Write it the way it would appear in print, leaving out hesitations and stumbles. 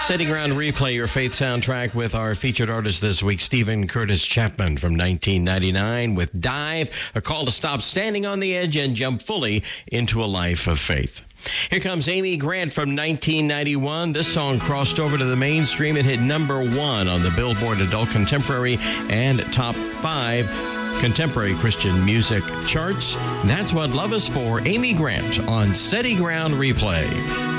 Steady Ground Replay, your faith soundtrack with our featured artist this week, Stephen Curtis Chapman from 1999 with Dive, a call to stop standing on the edge and jump fully into a life of faith. Here comes Amy Grant from 1991. This song crossed over to the mainstream. It hit #1 on the Billboard Adult Contemporary and Top 5 Contemporary Christian Music charts. That's What Love Is For, Amy Grant on Steady Ground Replay.